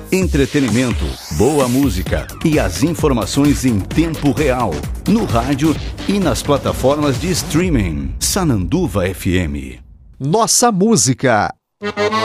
Entretenimento, boa música e as informações em tempo real. No rádio e nas plataformas de streaming. Sananduva FM. Nossa música.